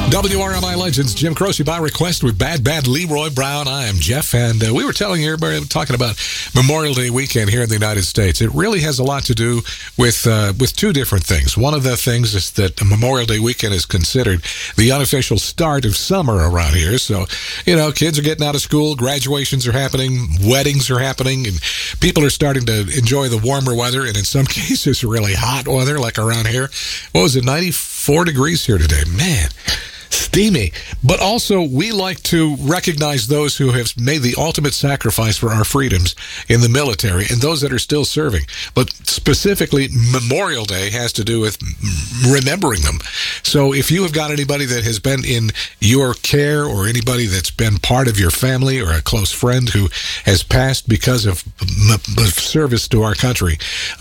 WRMI Legends, Jim Croce by request with Bad Leroy Brown. I am Jeff, and we were telling everybody, talking about Memorial Day weekend here in the United States. It really has a lot to do with two different things. One of the things is that Memorial Day weekend is considered the unofficial start of summer around here. So, kids are getting out of school, graduations are happening, weddings are happening, and people are starting to enjoy the warmer weather, and in some cases, really hot weather, like around here. What was it, 94 degrees here today? Man. Steamy. But also, we like to recognize those who have made the ultimate sacrifice for our freedoms in the military and those that are still serving. But specifically, Memorial Day has to do with remembering them. So if you have got anybody that has been in your care or anybody that's been part of your family or a close friend who has passed because of service to our country,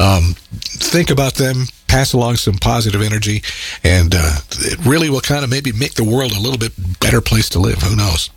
think about them. Pass along some positive energy, and it really will kind of maybe make the world a little bit better place to live. Who knows?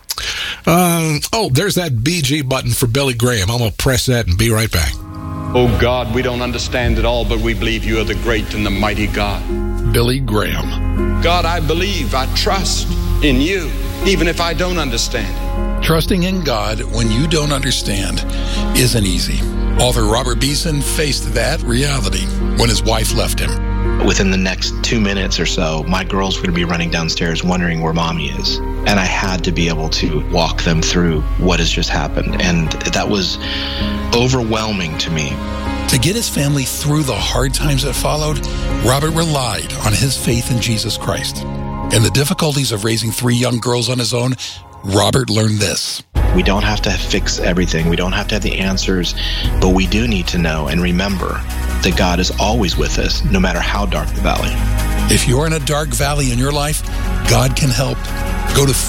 There's that BG button for Billy Graham. I'm going to press that and be right back. Oh, God, we don't understand it all, but we believe you are the great and the mighty God. Billy Graham. God, I believe, I trust in you, even if I don't understand. Trusting in God when you don't understand isn't easy. Author Robert Beeson faced that reality when his wife left him. Within the next 2 minutes or so, my girls were going to be running downstairs wondering where mommy is. And I had to be able to walk them through what has just happened. And that was overwhelming to me. To get his family through the hard times that followed, Robert relied on his faith in Jesus Christ. In the difficulties of raising 3 young girls on his own, Robert learned this. We don't have to fix everything. We don't have to have the answers, but we do need to know and remember that God is always with us, no matter how dark the valley. If you're in a dark valley in your life, God can help. Go to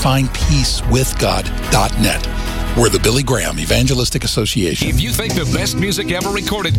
findpeacewithgod.net. We're the Billy Graham Evangelistic Association. If you think the best music ever recorded